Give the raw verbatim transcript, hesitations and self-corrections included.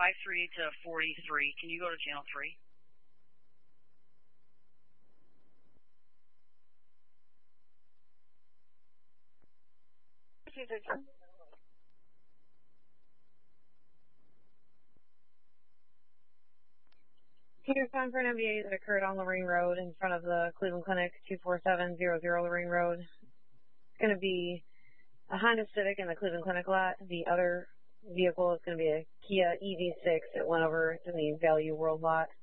five three to forty-three. Can you go to channel three? Can you respond for an M V A that occurred on Lorraine Road in front of the Cleveland Clinic, two four seven zero zero Lorraine Road? It's going to be a Honda Civic in the Cleveland Clinic lot. The other vehicle is going to be a Kia E V six that went over to the Value World lot.